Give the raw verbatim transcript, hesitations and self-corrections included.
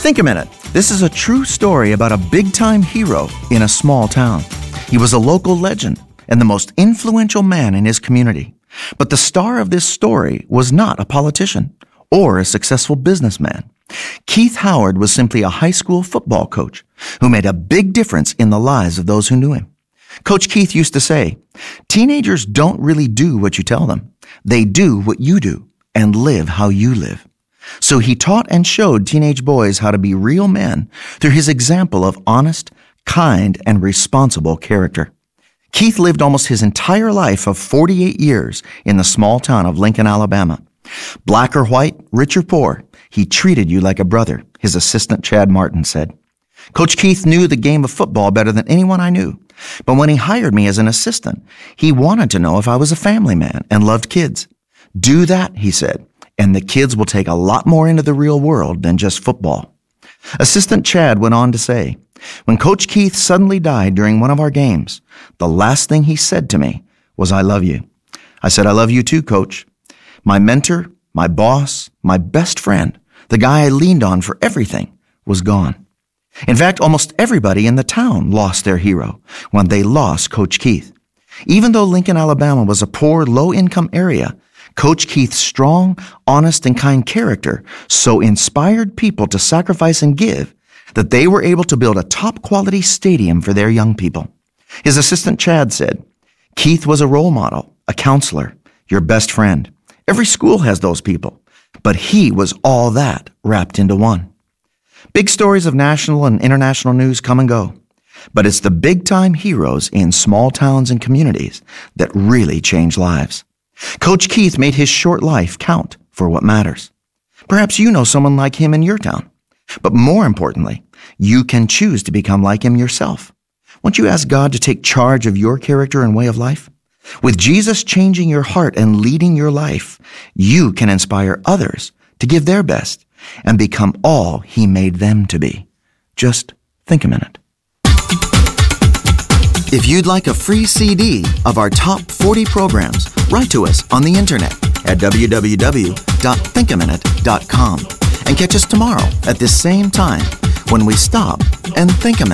Think a minute. This is a true story about a big-time hero in a small town. He was a local legend and the most influential man in his community. But the star of this story was not a politician or a successful businessman. Keith Howard was simply a high school football coach who made a big difference in the lives of those who knew him. Coach Keith used to say, "Teenagers don't really do what you tell them. They do what you do and live how you live." So he taught and showed teenage boys how to be real men through his example of honest, kind, and responsible character. Keith lived almost his entire life of forty-eight years in the small town of Lincoln, Alabama. Black or white, rich or poor, he treated you like a brother, his assistant Chad Martin said. Coach Keith knew the game of football better than anyone I knew. But when he hired me as an assistant, he wanted to know if I was a family man and loved kids. Do that, he said, and the kids will take a lot more into the real world than just football. Assistant Chad went on to say, when Coach Keith suddenly died during one of our games, the last thing he said to me was, "I love you." I said, "I love you too, Coach." My mentor, my boss, my best friend, the guy I leaned on for everything, was gone. In fact, almost everybody in the town lost their hero when they lost Coach Keith. Even though Lincoln, Alabama was a poor, low-income area, Coach Keith's strong, honest, and kind character so inspired people to sacrifice and give that they were able to build a top-quality stadium for their young people. His assistant Chad said, "Keith was a role model, a counselor, your best friend. Every school has those people, but he was all that wrapped into one." Big stories of national and international news come and go, but it's the big-time heroes in small towns and communities that really change lives. Coach Keith made his short life count for what matters. Perhaps you know someone like him in your town, but more importantly, you can choose to become like him yourself. Won't you ask God to take charge of your character and way of life? With Jesus changing your heart and leading your life, you can inspire others to give their best and become all He made them to be. Just think a minute. If you'd like a free C D of our top forty programs, write to us on the internet at w w w dot think a minute dot com and catch us tomorrow at this same time when we stop and think a minute.